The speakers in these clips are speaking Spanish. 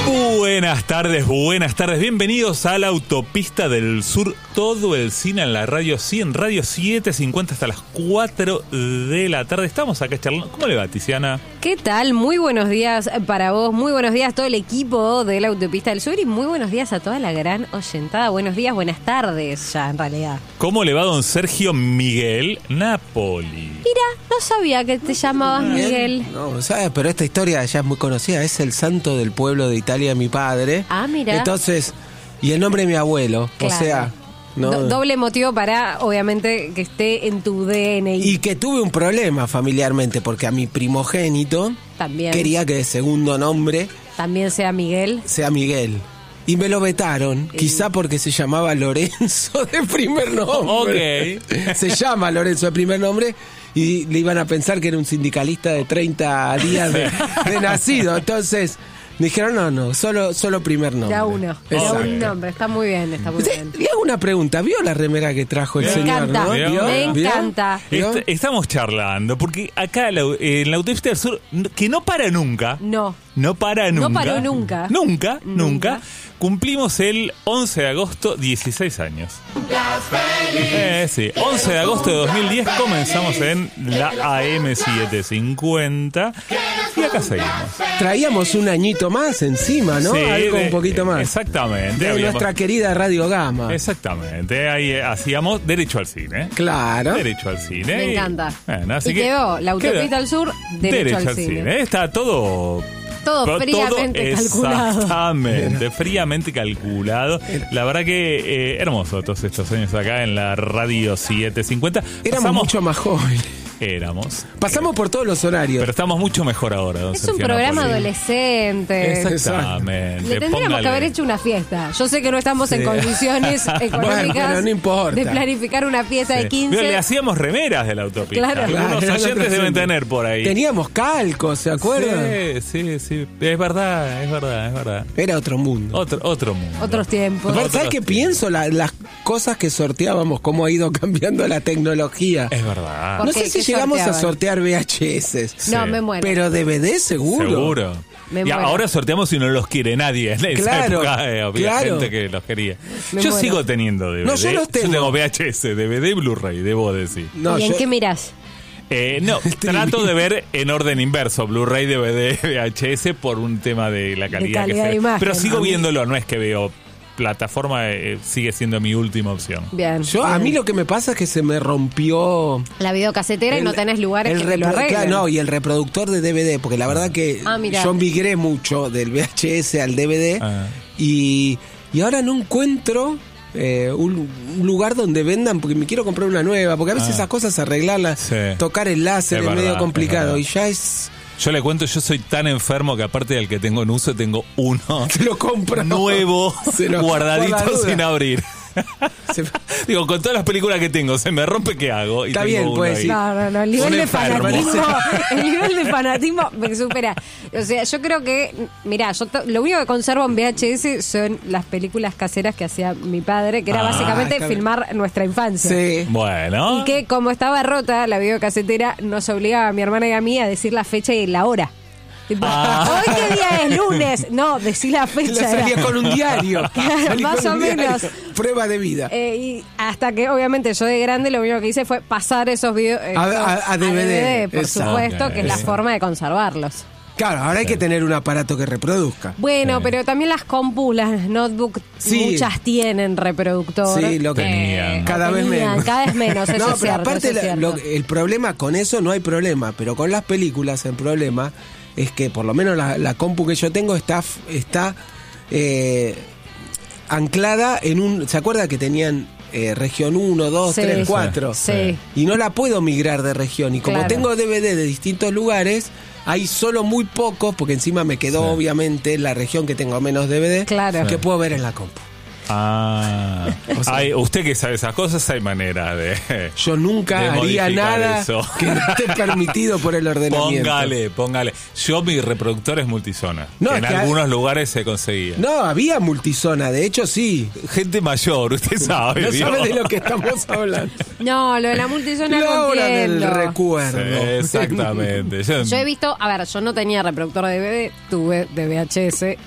Buenas tardes, bienvenidos a la Autopista del Sur, todo el cine en la radio 100, radio 750 hasta las 4 de la tarde. Estamos acá charlando. ¿Cómo le va, Tiziana? ¿Qué tal? Muy buenos días para vos, muy buenos días a todo el equipo de la Autopista del Sur y muy buenos días a toda la gran oyentada. Buenos días, buenas tardes ya en realidad. ¿Cómo le va don Sergio Miguel Napoli? Mira, no sabía que te llamabas Miguel. No, ¿sabes? Pero esta historia ya es muy conocida. Es el santo del pueblo de Italia, mi padre. Ah, mira. Entonces, y el nombre de mi abuelo. Claro. O sea, no. Doble motivo para, obviamente, que esté en tu DNI. Y que tuve un problema familiarmente, porque a mi primogénito También. quería que el segundo nombre También sea Miguel. sea Miguel. Y me lo vetaron, quizá porque se llamaba Lorenzo de primer nombre. Ok. Se llama Lorenzo de primer nombre y le iban a pensar que era un sindicalista de 30 días de nacido. Entonces me dijeron, no, solo primer nombre. Ya uno. Ya Exacto. un nombre. Está muy bien, está muy bien. Le hago una pregunta. ¿Vio la remera que trajo el Me señor? encanta, ¿no? ¿Vio? me ¿Vio? encanta. ¿Vio? Estamos charlando, porque acá en la Autopista del Sur, que no para nunca. No. No para nunca. No paró nunca. Nunca. Cumplimos el 11 de agosto 16 años. Sí, 11 de agosto de 2010 comenzamos en la AM750 y acá seguimos. Traíamos un añito más encima, ¿no? Sí, Algo un poquito más. Exactamente. De nuestra querida Radio Gama. Exactamente, ahí hacíamos derecho al cine. Claro. Derecho al cine. Me encanta. Bueno, así Y que quedó la Autopista del Sur, derecho al cine. Está todo Fríamente calculado. Exactamente, fríamente calculado. La verdad que hermoso todos estos años acá en la radio 750. Éramos mucho más jóvenes. Pasamos por todos los horarios. Pero estamos mucho mejor ahora, don Es un Sergio programa Napoli. adolescente. Exactamente. Le tendríamos que haber hecho una fiesta. Yo sé que no estamos en condiciones económicas Bueno, no importa. de planificar una fiesta de 15. Pero le hacíamos remeras de la autopista. Claro. Algunos Claro, oyentes deben siempre. tener por ahí. Teníamos calcos, ¿se acuerdan? Sí. Es verdad. Era otro mundo. Otro mundo. Otros tiempos. Aparte, ¿sabes qué pienso? Las cosas que sorteábamos, cómo ha ido cambiando la tecnología. Es verdad. ¿Por No qué? sé si ¿Qué llegamos a sorteaban? sortear VHS. No, Sí. me muero. Pero DVD seguro. Seguro. Me Y muero. ahora sorteamos si no los quiere nadie. En esa Claro, época había claro. gente que los quería. Me Yo muero. sigo teniendo DVD. No, yo los tengo. Yo tengo VHS, DVD y Blu-ray, debo decir. No, ¿Y en yo- qué mirás? No, trato de ver en orden inverso, Blu-ray, DVD, VHS por un tema de la calidad, calidad que de se imagen. Pero sigo A mí- viéndolo, no es que veo plataforma, sigue siendo mi última opción. Bien. a mí lo que me pasa es que se me rompió La videocasetera y no tenés lugares que te lo arreglen. claro, no, y el reproductor de DVD, porque la verdad que Mirá. yo migré mucho del VHS al DVD Ah. y ahora no encuentro un lugar donde vendan, porque me quiero comprar una nueva, porque a veces esas cosas arreglarlas, Sí. tocar el láser Es es medio verdad, complicado es y ya es... Yo le cuento, yo soy tan enfermo que aparte del que tengo en uso, tengo uno Te lo compro. nuevo, Se lo- guardadito por la duda. sin abrir. Se- Digo, con todas las películas que tengo, se me rompe, ¿qué hago? Y Está tengo bien, uno pues, ahí. sí. No, el nivel Un de enfermo. fanatismo me supera. O sea, yo creo que, mirá, lo único que conservo en VHS son las películas caseras que hacía mi padre, que era básicamente está bien. filmar nuestra infancia. Sí. Bueno. Y que como estaba rota la videocasetera, nos obligaba a mi hermana y a mí a decir la fecha y la hora. Tipo, Ah. ¿hoy qué día es? Lunes. No, decí la La fecha. salía era. con un diario. Salí Más con o un diario. menos. Prueba de vida. Y hasta que obviamente yo de grande lo único que hice fue pasar esos videos A DVD. por Exacto. supuesto, que es la Exacto. forma de conservarlos. Claro, ahora hay que tener un aparato que reproduzca. Bueno, Sí. pero también las compus, las notebooks, Sí. muchas tienen reproductor. Sí, lo que Tenían. cada vez Tenían, menos. cada vez menos, eso No, es pero cierto, aparte eso es cierto. el problema con eso no hay problema, pero con las películas el problema es que por lo menos la compu que yo tengo está anclada en un... ¿Se acuerda que tenían región 1, 2, Sí. 3, 4? Sí. Y no la puedo migrar de región. Y como Claro. tengo DVD de distintos lugares, hay solo muy pocos, porque encima me quedó Sí. obviamente la región que tengo menos DVD, Claro. que puedo ver en la compu. Ah, usted que sabe esas cosas, hay manera de... Yo nunca de haría modificar nada eso. que no esté permitido por el ordenamiento. Póngale. Yo mi reproductor es multizona. No, que es en que algunos lugares se conseguía. No, había multizona, de hecho sí. Gente mayor, usted sabe. No digo. sabe de lo que estamos hablando. No, lo de la multizona no Hora del entiendo. recuerdo. Sí, exactamente. Yo he visto, a ver, yo no tenía reproductor de DVD, tuve de VHS.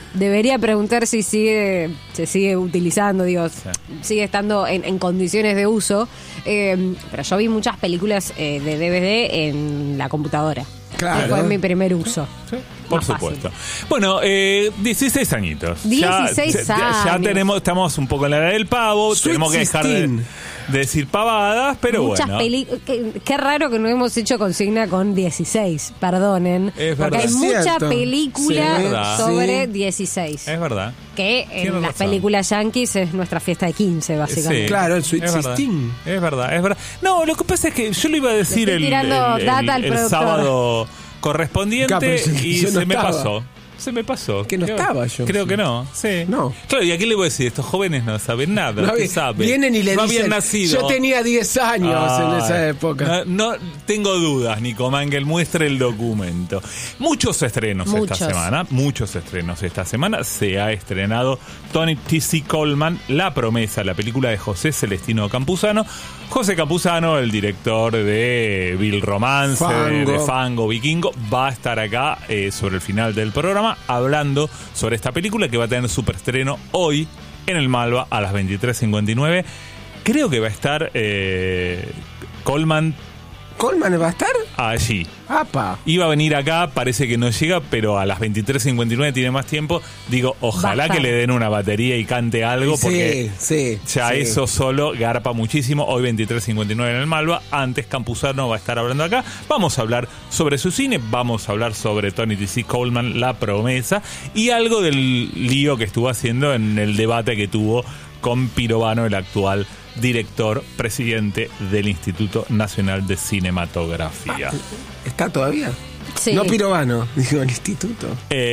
Debería preguntar si se sigue utilizando, digo, Sí. sigue estando en condiciones de uso. Pero yo vi muchas películas de DVD en la computadora. Claro. Fue mi primer uso. Sí, por Más fácil. supuesto. Bueno, 16 añitos. 16 ya años. estamos un poco en la edad del pavo. Sweet Tenemos que dejar de 16. decir pavadas, pero Muchas bueno. películas. Qué raro que no hemos hecho consigna con 16, perdonen. Es porque verdad. hay Es mucha cierto. película Sí, es verdad. sobre Sí. 16. Es verdad. Que en Tienes las razón. películas yankees es nuestra fiesta de 15, básicamente. Sí, Claro, el Sweet es verdad. 16. Es verdad. No, lo que pasa es que yo lo iba a decir Le estoy tirando data al el productor. sábado correspondiente Claro, pero y yo no se me estaba. pasó. Se me pasó. Que no Creo- estaba yo. Creo Sí. que no. Sí. No. Claro, ¿y a qué le voy a decir? Estos jóvenes no saben nada. No ¿Qué había- saben? Vienen y le no dicen, habían nacido. yo tenía 10 años en Ay, esa época. No tengo dudas, Nico Mangel, muestre el documento. Muchos estrenos Muchos. esta semana. Se ha estrenado Tony T.C. Coleman, La Promesa, la película de José Celestino Campuzano. José Campuzano, el director de Vil Romance, Fango. de Fango, Vikingo, va a estar acá sobre el final del programa hablando sobre esta película que va a tener su preestreno hoy en el Malva a las 23:59. Creo que va a estar Coleman ¿Coleman va a estar? allí. ¡Apa! Iba a venir acá, parece que no llega, pero a las 23:59 tiene más tiempo. Digo, ojalá Basta. que le den una batería y cante algo, porque sí, ya sí. eso solo garpa muchísimo. Hoy 23:59 en el Malva. Antes Campuzano va a estar hablando acá. Vamos a hablar sobre su cine, vamos a hablar sobre Tony T.C. Coleman, La Promesa, y algo del lío que estuvo haciendo en el debate que tuvo con Pirovano, el actual director, presidente del Instituto Nacional de Cinematografía. ¿Está todavía? Sí. No Pirovano, digo, el instituto.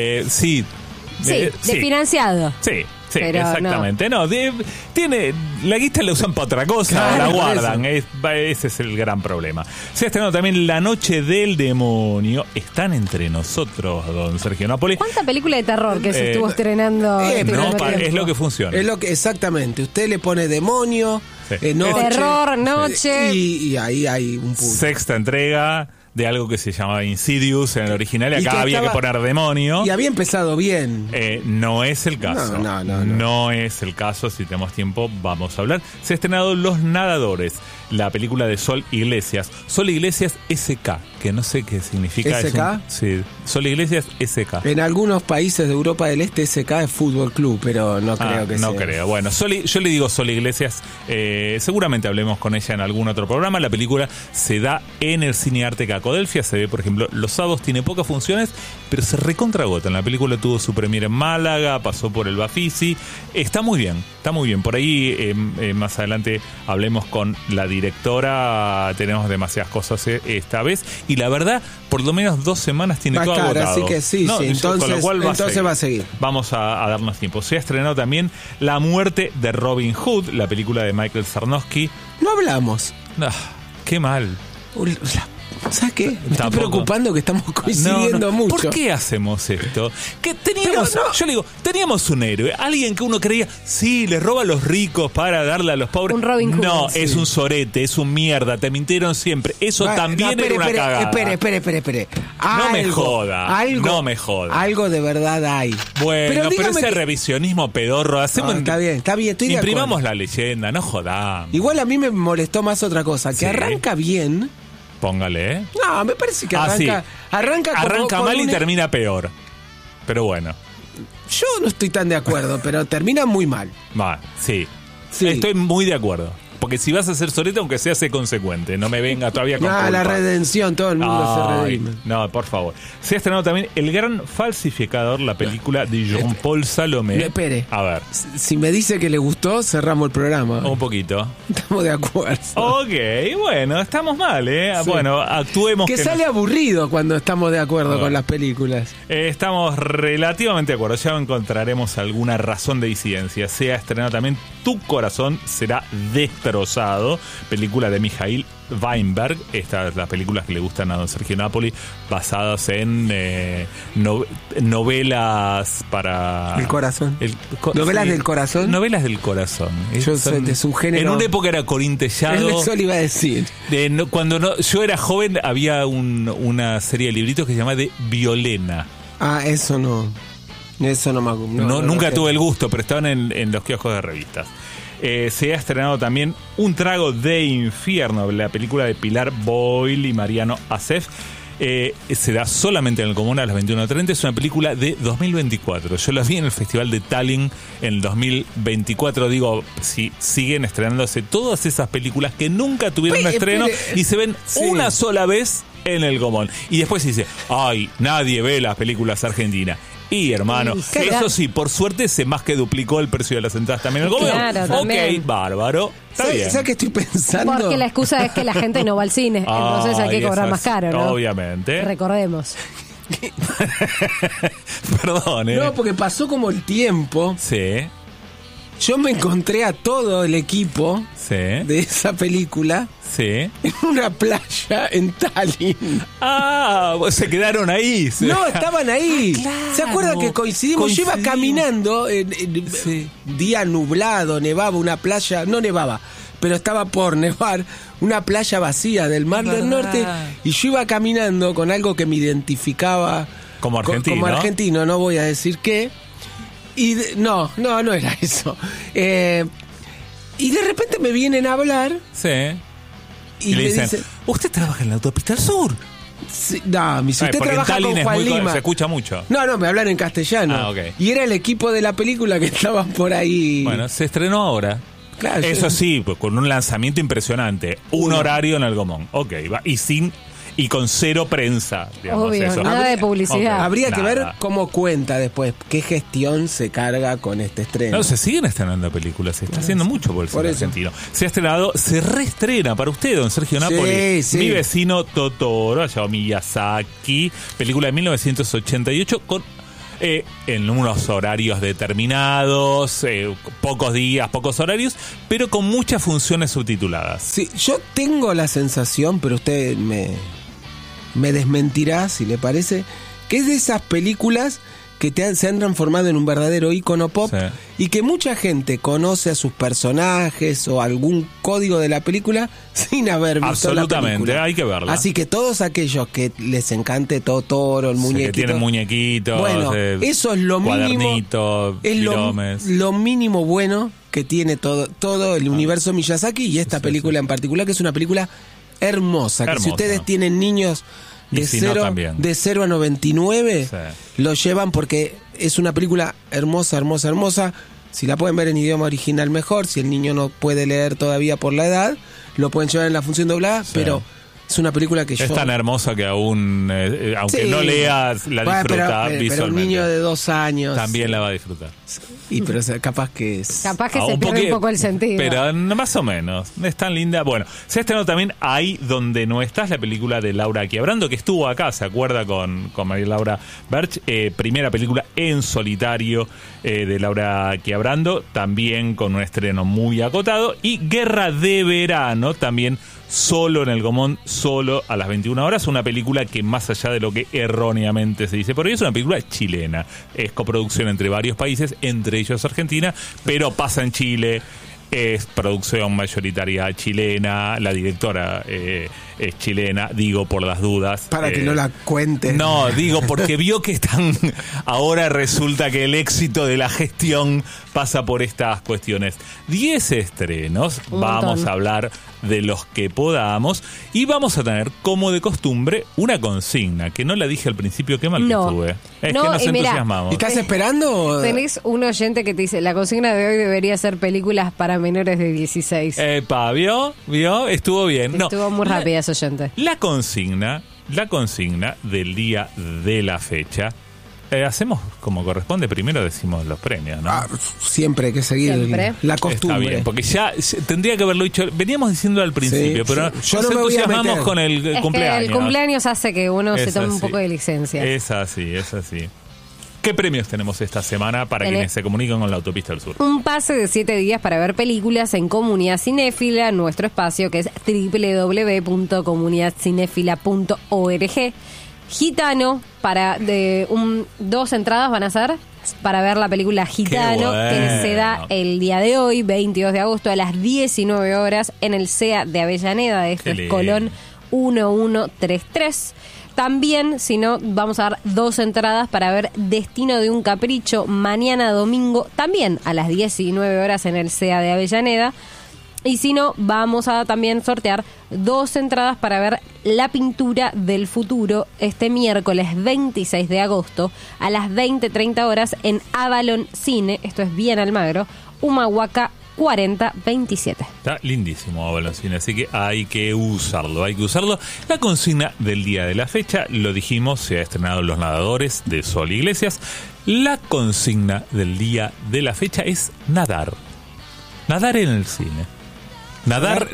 Sí. Sí, desfinanciado. Sí, Pero exactamente. No, tiene la guita la usan para otra cosa, Claro, la por guardan. Ese es el gran problema. Se ha estrenado también La Noche del Demonio. Están entre nosotros, don Sergio Napoli. ¿Cuánta película de terror que se Eh, estuvo estrenando? este No, último tiempo? es lo que funciona. Es lo que, exactamente. Usted le pone demonio, Sí. noche. Terror, noche. Y ahí hay un punto. Sexta entrega de algo que se llamaba Insidious en el original, y Y acá que había estaba- que poner demonio. Y había empezado bien. No es el caso. No. No es el caso. Si tenemos tiempo, vamos a hablar. Se ha estrenado Los Nadadores, la película de Sol Iglesias. Sol Iglesias SK, que no sé qué significa. ¿SK? Sí, Sol Iglesias SK. En algunos países de Europa del Este, SK es Fútbol Club, pero no creo que sea. No creo. Bueno, yo le digo Sol Iglesias. Seguramente hablemos con ella en algún otro programa. La película se da en el Cine Arte Cacodelfia. Se ve, por ejemplo, los sábados, tiene pocas funciones, pero se recontragota. La película tuvo su premiere en Málaga, pasó por el Bafisi. Está muy bien, está muy bien. Por ahí más adelante hablemos con la directora. Tenemos demasiadas cosas esta vez. Y la verdad, por lo menos 2 semanas tiene Va a todo estar, agotado. así que sí, No, sí. con lo Entonces, cual va a seguir. Vamos a darnos tiempo. Se ha estrenado también La Muerte de Robin Hood, la película de Michael Sarnowski. No hablamos. Ah, qué mal. ¿Sabes qué? Me estoy Tampoco. preocupando que estamos coincidiendo No. mucho. ¿Por qué hacemos esto? Que teníamos, Pero no. yo le digo, teníamos un héroe, alguien que uno creía, sí, le roba a los ricos para darle a los pobres. Un Robin Hood. No, Sí. es un sorete, es un mierda, te mintieron siempre. Eso Va, también no, era una cagada. Espere. No me joda, no me joda. Algo de verdad hay. Bueno, pero dígame ese que- revisionismo pedorro, hacemos. No, está bien, estoy de Imprimamos acuerdo. la leyenda, no jodamos. Igual a mí me molestó más otra cosa, que Sí. arranca bien. Póngale, ¿eh? No, me parece que Sí. arranca como mal con y un- termina peor. Pero bueno, Yo no estoy tan de acuerdo, pero termina muy mal. va, sí. Sí. Estoy muy de acuerdo. Porque si vas a hacer sorete, aunque sea, sé consecuente. No me venga todavía con No, culpa. la redención, todo el mundo se Ay, redime. no, por favor. Se ha estrenado también El Gran Falsificador, la película de Jean-Paul Salomé. Espere. A ver, Si me dice que le gustó, cerramos el programa. un poquito. Estamos de acuerdo. Ok, bueno, estamos mal, ¿eh? Sí. Bueno, actuemos. Que sale aburrido cuando estamos de acuerdo Ah. con las películas. Estamos relativamente de acuerdo. Ya encontraremos alguna razón de disidencia. Se ha estrenado también Tu Corazón Será Destrozado, película de Mijail Weinberg. Estas las películas que le gustan a don Sergio Napoli, basadas en novelas para... El corazón. ¿Novelas del corazón? Novelas del corazón. Yo sé, es un género- En una época era Corín Tellado. Eso le iba a decir. Cuando yo era joven había una serie de libritos que se llamaba de Violena. Ah, eso no. Eso no me acuerdo. Nunca tuve el gusto, pero estaban en los kioscos de revistas. Se ha estrenado también Un trago de infierno, la película de Pilar Boyle y Mariano Acef. Se da solamente en el Común a las 21:30. Es una película de 2024. Yo la vi en el Festival de Tallinn en el 2024. Digo, si siguen estrenándose todas esas películas que nunca tuvieron estreno y se ven una sola vez en el Común. Y después dice, ay, nadie ve las películas argentinas. Y hermano, eso sí, por suerte se más que duplicó el precio de las entradas también en el Común. Claro, también. Ok, bárbaro. Está bien. ¿Sabes qué estoy pensando? Porque la excusa es que la gente no va al cine, entonces hay que cobrar más caro, ¿no? Obviamente. Recordemos. Perdón, No, porque pasó como el tiempo. Sí. Yo me encontré a todo el equipo Sí. de esa película Sí. en una playa en Tallinn. Ah, se quedaron ahí. Sí. No, estaban ahí. Claro. ¿Se acuerdan que coincidimos? Yo iba caminando Sí. día nublado, nevaba una playa, no nevaba, pero estaba por nevar, una playa vacía del Mar del Norte, y yo iba caminando con algo que me identificaba Como argentino. como argentino, no voy a decir qué. Y no era eso. Y de repente me vienen a hablar Sí. y le me dicen, dicen, ¿usted trabaja en la autopista del sur? sí, no, si usted Porque en trabaja Tallinn con es Juan Lima. se escucha mucho. No, me hablan en castellano. Ah, ok. Y era el equipo de la película que estaban por ahí. Bueno, se estrenó ahora. Claro, Eso sí, pues, con un lanzamiento impresionante. Un horario en el Gomón. Ok, va. Y con cero prensa, digamos. Obvio, eso. nada de publicidad. Habría que ver Nada. cómo cuenta después, qué gestión se carga con este estreno. No, se siguen estrenando películas, se está haciendo mucho por el Por cine eso. argentino. Se ha estrenado, se reestrena para usted, don Sergio Sí, Napoli. sí. Mi vecino Totoro, Hayao Miyazaki, película de 1988 con en unos horarios determinados, pocos días, pocos horarios, pero con muchas funciones subtituladas. Sí, yo tengo la sensación, pero usted me desmentirá si le parece, que es de esas películas que se han transformado en un verdadero ícono pop, Sí. y que mucha gente conoce a sus personajes o algún código de la película sin haber visto la Absolutamente, película. hay que verla. Así que todos aquellos que les encante Totoro, el Sí, muñequito, que tienen muñequitos, bueno, eso es lo mínimo, cuadernitos, es viromes. lo mínimo bueno que tiene todo el universo Miyazaki, y esta Sí, película en particular, que es una película hermosa, que si Hermosa. ustedes tienen niños Y de si no, también. de 0 a 99, Sí. lo llevan porque es una película hermosa, hermosa, hermosa. Si la pueden ver en idioma original, mejor. Si el niño no puede leer todavía por la edad, lo pueden llevar en la función doblada, pero es una película que Es tan hermosa que aún, aunque Sí. no leas, la Bueno, disfruta pero un visualmente. niño de 2 años También la va a disfrutar. pero capaz que es... Capaz que Ah, se pierde un poco el sentido. Pero más o menos. Es tan linda. Bueno, se ha estrenado también Ahí Donde No Estás, la película de Laura Chiabrando, que estuvo acá, ¿se acuerda? Con María Laura Berch. Primera película en solitario de Laura Chiabrando, también con un estreno muy acotado. Y Guerra de Verano, también solo en el Gomón, solo a las 21 horas. Una película que, más allá de lo que erróneamente se dice por hoy, es una película chilena. Es coproducción entre varios países, entre ellos Argentina, pero pasa en Chile. Es producción mayoritaria chilena. La directora es chilena, digo por las dudas. Para que no la cuenten. No, digo porque vio que están... Ahora resulta que el éxito de la gestión pasa por estas cuestiones. 10 estrenos, Un vamos montón. a hablar de los que podamos, y vamos a tener, como de costumbre, una consigna, que no la dije al principio, qué mal No. que estuve. Es No, que nos y mirá, entusiasmamos. ¿Estás esperando? Tenés un oyente que te dice, la consigna de hoy debería ser películas para menores de 16. ¿Vio? Estuvo bien. No, Estuvo muy rápida ese oyente. La consigna del día de la fecha, hacemos como corresponde, primero decimos los premios, ¿no? Siempre hay que seguir Siempre. la Está costumbre. bien, porque ya tendría que haberlo dicho, veníamos diciendo al principio, Sí, pero yo nos no me voy a entusiasmamos meter. con el Es cumpleaños. que el cumpleaños hace que uno se Es tome un así. poco de licencia. Es así. ¿Qué premios tenemos esta semana para Tenés- quienes se comunican con la Autopista del Sur? Un pase de 7 días para ver películas en Comunidad Cinéfila, nuestro espacio que es www.comunidadcinéfila.org. Gitano, dos entradas van a ser para ver la película Gitano, Qué que bueno. se da el día de hoy, 22 de agosto, a las 19 horas, en el CEA de Avellaneda, esto Qué es lindo. Colón 1133. También, si no, vamos a dar 2 entradas para ver Destino de un Capricho mañana domingo, también a las 19 horas en el CEA de Avellaneda. Y si no, vamos a también sortear 2 entradas para ver La Pintura del Futuro este miércoles 26 de agosto a las 20:30 horas en Avalon Cine, esto es bien Almagro, Humahuaca 4027. Está lindísimo Avalon Cine, así que hay que usarlo. La consigna del día de la fecha, lo dijimos, se ha estrenado Los Nadadores de Sol Iglesias. La consigna del día de la fecha es nadar. Nadar en el cine. Nadar.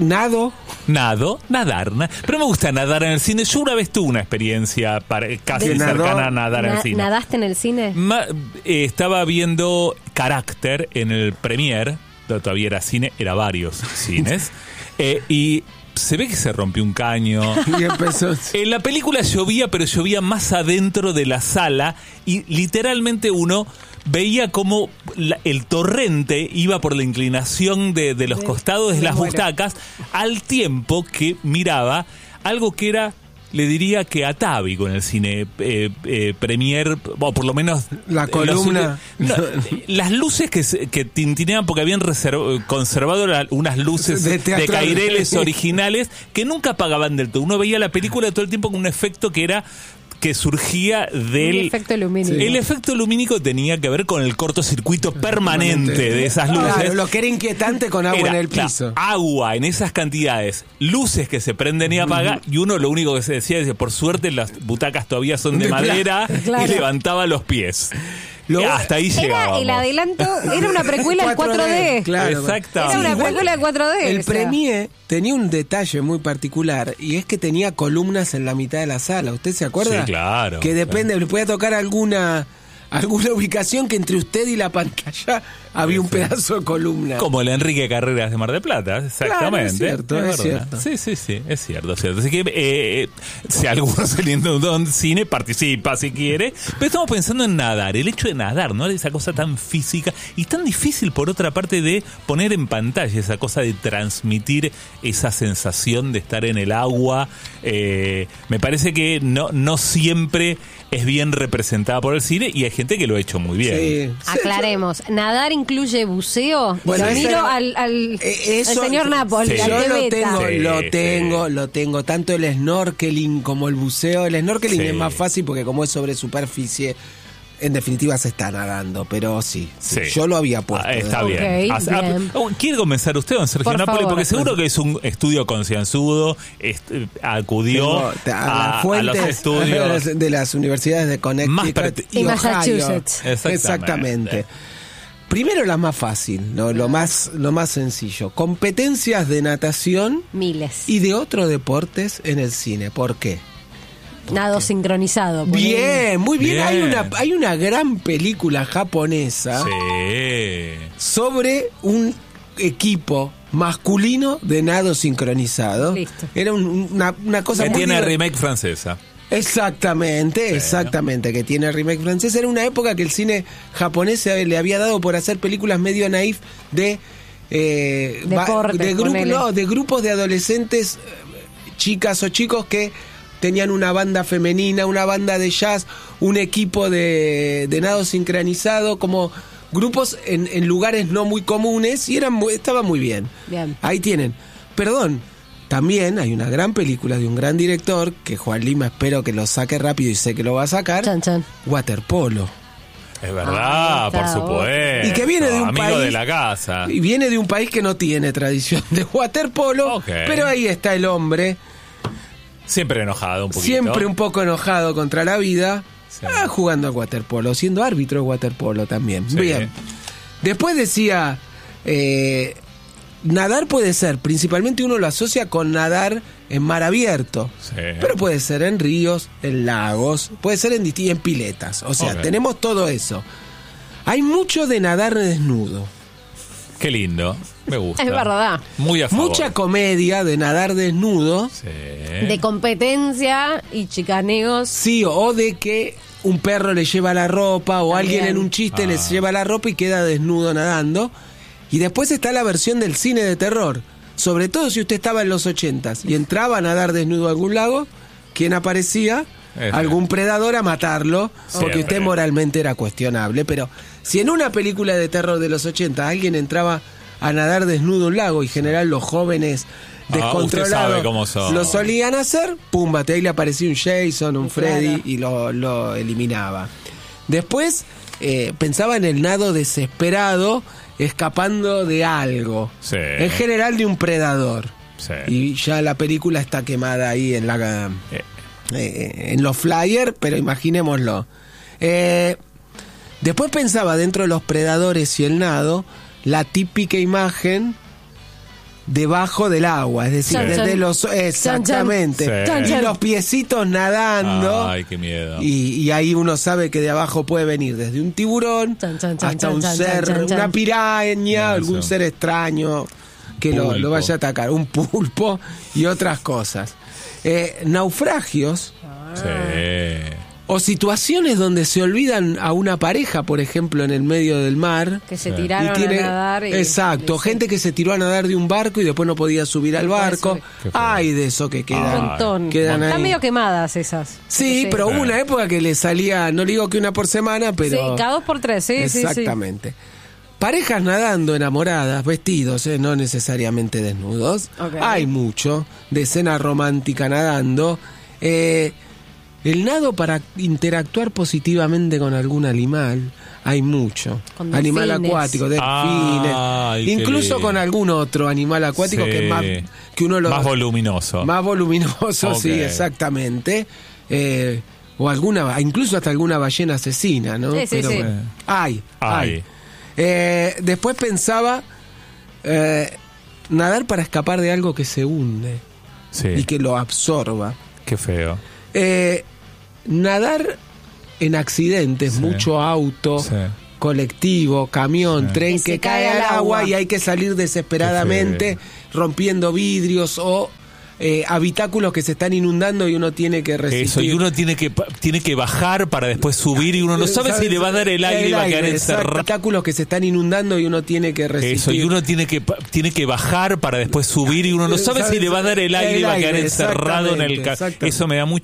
Nadar. Pero me gusta nadar en el cine. Yo una vez tuve una experiencia casi cercana a nadar en el cine. ¿Nadaste en el cine? Estaba viendo Carácter en el Premier. Todavía era cine, era varios cines. Y se ve que se rompió un caño. Y empezó. En la película llovía, pero llovía más adentro de la sala. Y literalmente uno veía cómo el torrente iba por la inclinación de los costados de las butacas, al tiempo que miraba algo que era, le diría que atávico en el cine Premier, o por lo menos la columna. Las luces que tintineaban, porque habían conservado unas luces de caireles originales que nunca apagaban del todo. Uno veía la película todo el tiempo con un efecto que surgía del... El efecto lumínico. El efecto lumínico tenía que ver con el cortocircuito permanente de esas luces. Claro, lo que era inquietante con agua en el piso. Agua en esas cantidades, luces que se prenden y apagan, y uno lo único que se decía es, por suerte las butacas todavía son de madera, y levantaba los pies. Hasta ahí llegábamos. El adelanto era una precuela en 4D. Claro. Exactamente. Era una precuela en 4D. El Premier tenía un detalle muy particular, y es que tenía columnas en la mitad de la sala. ¿Usted se acuerda? Sí, claro. Que depende, le podía tocar alguna ubicación que entre usted y la pantalla había un pedazo de columna. Como el Enrique Carreras de Mar del Plata, exactamente. Claro, es cierto. Sí, es cierto. Así que si alguno saliendo de un cine, participa si quiere. Pero estamos pensando en nadar, el hecho de nadar, ¿no? Esa cosa tan física y tan difícil, por otra parte, de poner en pantalla, esa cosa de transmitir esa sensación de estar en el agua. Me parece que no siempre es bien representada por el cine, y hay gente que lo ha hecho muy bien. Sí. Aclaremos, ¿nadar incluye buceo? Bueno, lo miro al señor Napoli, sí. al Yo Tebeta. lo tengo, tanto el snorkeling como el buceo. El snorkeling es más fácil porque como es sobre superficie, en definitiva se está nadando, pero sí. Yo lo había puesto. Está bien. Bien. ¿Quiere comenzar usted, don Sergio Napoli? Favor. Porque seguro que es un estudio concienzudo, acudió a los estudios de las universidades de Connecticut y Ohio. Massachusetts. Exactamente. Primero la más fácil, ¿no? lo más sencillo. Competencias de natación Miles. y de otros deportes en el cine. ¿Por qué? Nado sincronizado. Bien, muy bien. Bien. Hay una gran película japonesa sobre un equipo masculino de nado sincronizado. Listo. Era una cosa que muy tiene divertida. remake francesa. Exactamente, que tiene remake francés. Era una época que el cine japonés le había dado por hacer películas medio naif de grupos de adolescentes, chicas o chicos que tenían una banda femenina, una banda de jazz, un equipo de nado sincronizado, como grupos en lugares no muy comunes, y estaba muy bien. Ahí tienen. Perdón. También hay una gran película de un gran director, que Juan Lima espero que lo saque rápido y sé que lo va a sacar. Chan, chan. Waterpolo. Es verdad, por supuesto. Y que viene de un amigo país de la casa. Y viene de un país que no tiene tradición de waterpolo, pero ahí está el hombre. Siempre enojado un poquito. Siempre un poco enojado contra la vida, jugando al waterpolo, siendo árbitro de waterpolo también. Sí. Bien. Después decía... nadar puede ser, principalmente uno lo asocia con nadar en mar abierto, pero puede ser en ríos, en lagos, puede ser en piletas, o sea, tenemos todo eso. Hay mucho de nadar desnudo. Qué lindo, me gusta. Es verdad. Muy a favor. Mucha comedia de nadar desnudo. De competencia y chicaneos. Sí, o de que un perro le lleva la ropa, o alguien en un chiste les lleva la ropa y queda desnudo nadando. Y después está la versión del cine de terror. Sobre todo si usted estaba en los 80s y entraba a nadar desnudo a algún lago, ¿quién aparecía? algún predador a matarlo, porque Siempre. usted moralmente era cuestionable. Pero si en una película de terror de los 80 alguien entraba a nadar desnudo en un lago, y en general los jóvenes usted descontrolados sabe cómo son. lo solían hacer, púmbate, ahí le aparecía un Jason, un Freddy, Claro. y lo eliminaba. Después pensaba en el nado desesperado, escapando de algo, Sí. en general de un predador. Sí. Y ya la película está quemada ahí en en los flyers, pero imaginémoslo. Después pensaba dentro de los predadores y el nado, la típica imagen debajo del agua, es decir, Chan, desde chan. los exactamente, Chan, chan. y Sí. los piecitos nadando. Ay, qué miedo. Y ahí uno sabe que de abajo puede venir desde un tiburón Chan, chan, chan, hasta chan, un chan, ser, chan, chan. una piraña, algún Eso. ser extraño que lo Pulpo. vaya a atacar, un pulpo y otras cosas. Naufragios Sí. o situaciones donde se olvidan a una pareja, por ejemplo, en el medio del mar. Que se Sí. tiraron a nadar. Exacto, gente que se tiró a nadar de un barco y después no podía subir al No puede barco. subir. Qué feo. Ay, de eso que Un quedan. montón. Quedan Están ahí. medio quemadas esas. Sí, pero hubo una época que le salía, no le digo que una por semana, pero... Sí, cada 2 por 3, sí, Exactamente. Parejas nadando, enamoradas, vestidos, no necesariamente desnudos. Ok. Hay mucho de escena romántica nadando. El nado para interactuar positivamente con algún animal, hay mucho. Con Animal delfines. acuático, delfines. Ay, qué Incluso lindo. con algún otro animal acuático Sí. que es más que uno lo Más voluminoso. más voluminoso, Ok. sí, exactamente. O alguna, incluso hasta alguna ballena asesina, ¿no? Sí, sí, sí. Bueno, hay. Ay. Después pensaba nadar para escapar de algo que se hunde Sí. y que lo absorba. Qué feo. Nadar en accidentes, Sí. mucho auto, Sí. colectivo, camión, Sí. tren Que que se cae cae al al agua agua. y hay que salir desesperadamente rompiendo vidrios o habitáculos que se están inundando y uno tiene que resistir. Eso, y uno tiene que bajar para después subir y uno no sabe si le va a dar el aire y va a quedar exacto. encerrado. Habitáculos que se están inundando y uno tiene que resistir. Eso, y uno tiene que bajar para después subir y uno no sabe si le va a dar el aire y va a quedar encerrado en el... Exactamente. Eso me da mucha